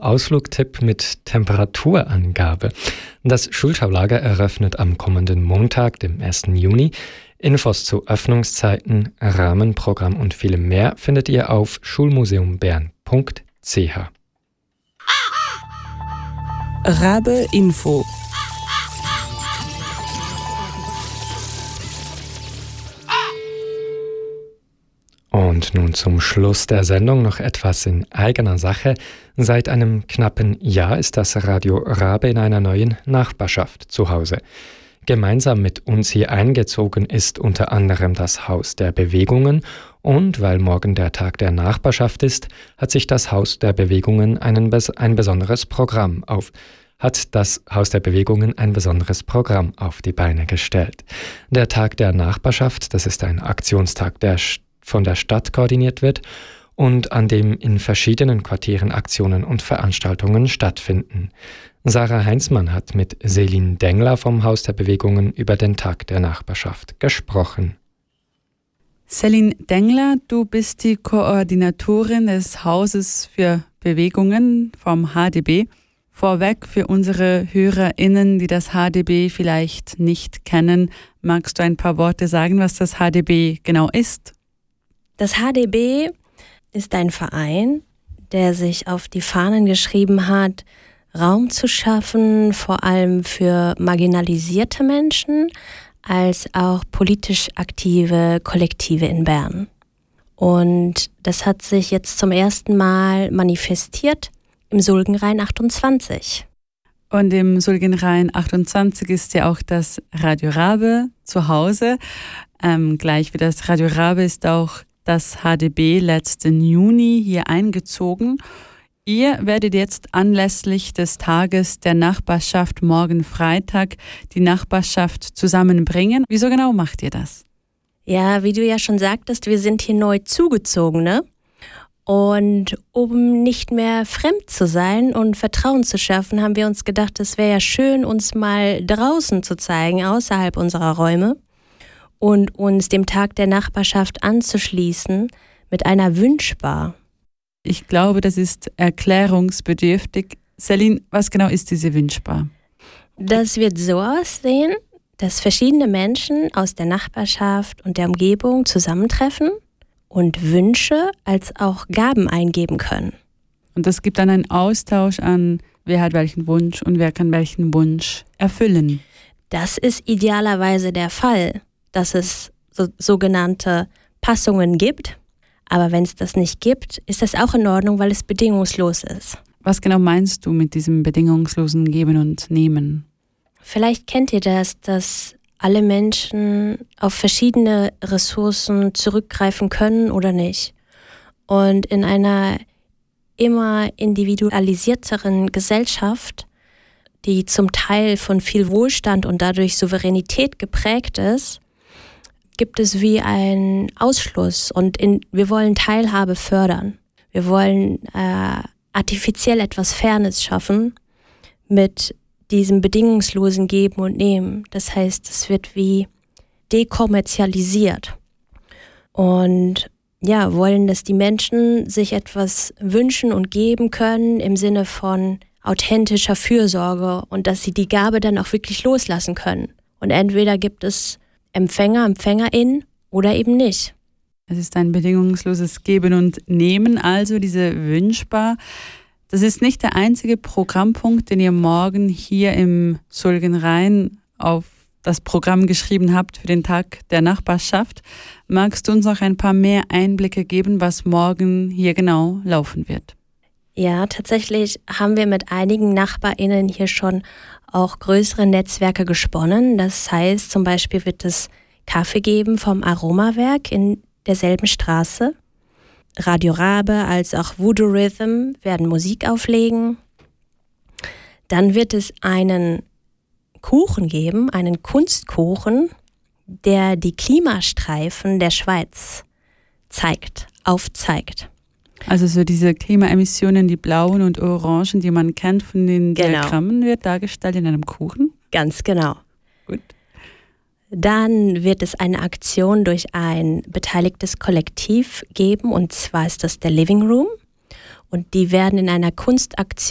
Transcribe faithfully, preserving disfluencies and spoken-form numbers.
Ausflugtipp mit Temperaturangabe. Das Schulschaulager eröffnet am kommenden Montag, dem ersten Juni. Infos zu Öffnungszeiten, Rahmenprogramm und vielem mehr findet ihr auf schulmuseumbern punkt c h. Rabe Info. Und nun zum Schluss der Sendung noch etwas in eigener Sache. Seit einem knappen Jahr ist das Radio Rabe in einer neuen Nachbarschaft zu Hause. Gemeinsam mit uns hier eingezogen ist unter anderem das Haus der Bewegungen und weil morgen der Tag der Nachbarschaft ist, hat sich das Haus der Bewegungen einen, ein besonderes Programm auf hat das Haus der Bewegungen ein besonderes Programm auf die Beine gestellt. Der Tag der Nachbarschaft, das ist ein Aktionstag, der von der Stadt koordiniert wird und an dem in verschiedenen Quartieren Aktionen und Veranstaltungen stattfinden. Sarah Heinzmann hat mit Selin Dengler vom Haus der Bewegungen über den Tag der Nachbarschaft gesprochen. Selin Dengler, du bist die Koordinatorin des Hauses für Bewegungen vom H D B. Vorweg für unsere HörerInnen, die das H D B vielleicht nicht kennen, magst du ein paar Worte sagen, was das H D B genau ist? Das H D B ist ein Verein, der sich auf die Fahnen geschrieben hat, Raum zu schaffen, vor allem für marginalisierte Menschen, als auch politisch aktive Kollektive in Bern. Und das hat sich jetzt zum ersten Mal manifestiert im Sulgenrhein achtundzwanzig. Und im Sulgenrhein achtundzwanzig ist ja auch das Radio Rabe zu Hause. Ähm, gleich wie das Radio Rabe ist auch das H D B letzten Juni hier eingezogen. Ihr werdet jetzt anlässlich des Tages der Nachbarschaft morgen Freitag die Nachbarschaft zusammenbringen. Wieso genau macht ihr das? Ja, wie du ja schon sagtest, wir sind hier neu zugezogen, ne? Und um nicht mehr fremd zu sein und Vertrauen zu schaffen, haben wir uns gedacht, es wäre ja schön, uns mal draußen zu zeigen, außerhalb unserer Räume. Und uns dem Tag der Nachbarschaft anzuschließen mit einer Wünschbar. Ich glaube, das ist erklärungsbedürftig. Selin, was genau ist diese Wünschbar? Das wird so aussehen, dass verschiedene Menschen aus der Nachbarschaft und der Umgebung zusammentreffen und Wünsche als auch Gaben eingeben können. Und es gibt dann einen Austausch an, wer hat welchen Wunsch und wer kann welchen Wunsch erfüllen. Das ist idealerweise der Fall, dass es so, sogenannte Passungen gibt. Aber wenn es das nicht gibt, ist das auch in Ordnung, weil es bedingungslos ist. Was genau meinst du mit diesem bedingungslosen Geben und Nehmen? Vielleicht kennt ihr das, dass alle Menschen auf verschiedene Ressourcen zurückgreifen können oder nicht. Und in einer immer individualisierteren Gesellschaft, die zum Teil von viel Wohlstand und dadurch Souveränität geprägt ist, gibt es wie einen Ausschluss und in, wir wollen Teilhabe fördern. Wir wollen äh, artifiziell etwas Fairness schaffen mit diesem bedingungslosen Geben und Nehmen. Das heißt, es wird wie dekommerzialisiert. Und ja, wollen, dass die Menschen sich etwas wünschen und geben können im Sinne von authentischer Fürsorge und dass sie die Gabe dann auch wirklich loslassen können. Und entweder gibt es Empfänger, EmpfängerInnen oder eben nicht. Es ist ein bedingungsloses Geben und Nehmen, also diese Wünschbar. Das ist nicht der einzige Programmpunkt, den ihr morgen hier im Sulgenrhein auf das Programm geschrieben habt für den Tag der Nachbarschaft. Magst du uns noch ein paar mehr Einblicke geben, was morgen hier genau laufen wird? Ja, tatsächlich haben wir mit einigen NachbarInnen hier schon auch größere Netzwerke gesponnen. Das heißt, zum Beispiel wird es Kaffee geben vom Aromawerk in derselben Straße. Radio Rabe als auch Voodoo Rhythm werden Musik auflegen. Dann wird es einen Kuchen geben, einen Kunstkuchen, der die Klimastreifen der Schweiz zeigt, aufzeigt. Also so diese Klimaemissionen, die blauen und orangen, die man kennt von den genau. Diagrammen, wird dargestellt in einem Kuchen? Ganz genau. Gut. Dann wird es eine Aktion durch ein beteiligtes Kollektiv geben, und zwar ist das der Living Room. Und die werden in einer Kunstaktion